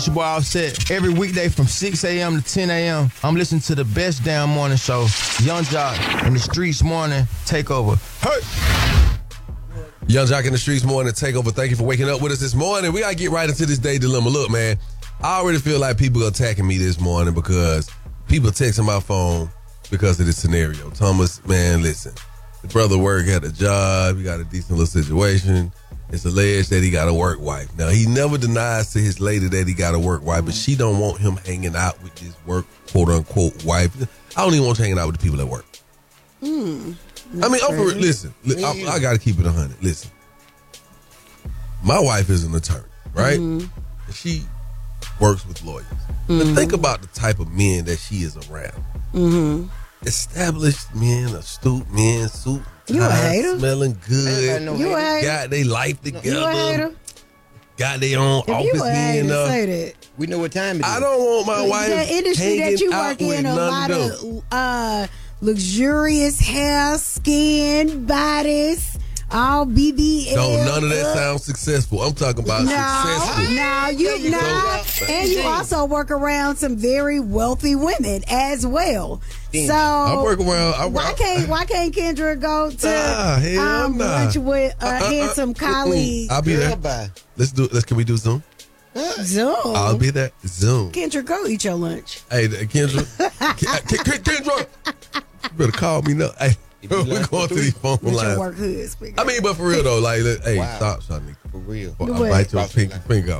It's your boy Offset. Every weekday from 6 a.m. to 10 a.m., I'm listening to the best damn morning show, Young Jock and the Streets Morning Takeover. Hey! Young Jock in the Streets Morning Takeover. Thank you for waking up with us this morning. We got to get right into this day dilemma. Look, man, I already feel like people are attacking me this morning because people texting my phone because of this scenario. Thomas, man, listen. The brother work at a job. He got a decent little situation. It's alleged that he got a work wife. Now, he never denies to his lady that he got a work wife, but she don't want him hanging out with his work, quote-unquote, wife. I don't even want you hanging out with the people at work. I mean, listen, I got to keep it 100. Listen, my wife is an attorney, right? Mm-hmm. She works with lawyers. Mm-hmm. But think about the type of men that she is around. Mm-hmm. Established men, astute men, suit. You a hater? Smelling good. You a hater? Got their life together. You a hater? Got their own office in. Say that. We know what time it is. I don't want my wife the industry that you work in, a lot of luxurious hair, skin, bodies, all BBL. No, none of that sounds successful. I'm talking about successful. And you also work around some very wealthy women as well. So I work around. Why can't Kendra go to lunch with a handsome colleague? I'll be there. Can we do Zoom? Zoom. I'll be there. Zoom. Kendra, go eat your lunch. Hey, Kendra. Kendra, you better call me now. Hey, we're going through these phone lines. Work husband. I mean, but for real though, like, stop, Shani. For real. I'll bite your pinky finger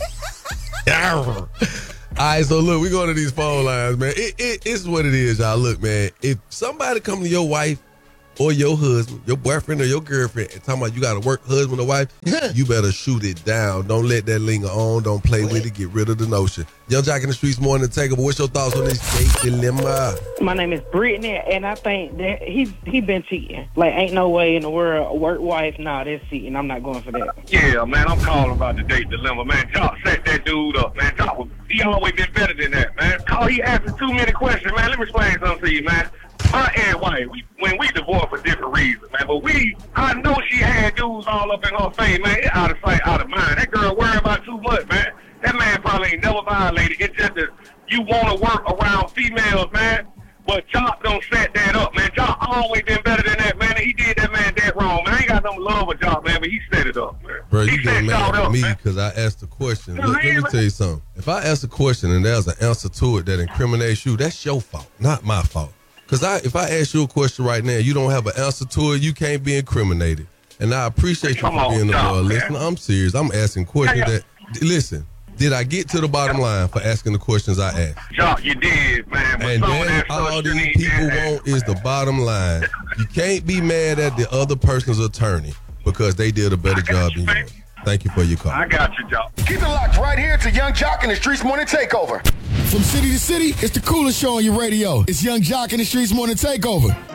off. All right, so look, we going to these phone lines, man. It's what it is, y'all. Look, man, if somebody come to your wife or your husband, your boyfriend or your girlfriend, and talking about you got to work husband or wife, you better shoot it down. Don't let that linger on. Don't play with it. Get rid of the notion. Young Jock in the Streets Morning Takeover. What's your thoughts on this date dilemma? My name is Brittany, and I think that he been cheating. Like, ain't no way in the world a work wife, that's cheating. I'm not going for that. Yeah, man, I'm calling about the date dilemma, man. Jock set that dude up, man. Jock, he always been better than that, man. He asking too many questions, man. Let me explain something to you, man. Her and wife, we divorced for different reasons, man. But I know she had dudes all up in her face, man. It's out of sight, out of mind. That girl worried about too much, man. That man probably ain't never violated. It's just that you want to work around females, man. But Jock don't set that up, man. Jock always been better than that, man. He did that man that wrong, man. I ain't got no love for Jock, man, but he set it up, man. Bro, you get mad at me because I asked a question. Look, let me tell you something. If I ask a question and there's an answer to it that incriminates you, that's your fault, not my fault. Because if I ask you a question right now, you don't have an answer to it, you can't be incriminated. And I appreciate you for being a listener. I'm serious. I'm asking questions that, listen, did I get to the bottom line for asking the questions I asked? Jock, you did, man. And then all these people want is the bottom line. You can't be mad at the other person's attorney because they did a better job than you. Thank you for your call. I got you, Jock. Keep it locked right here to Young Jock and the Streets Morning Takeover. From city to city, it's the coolest show on your radio. It's Young Jock and the Streets Morning Takeover.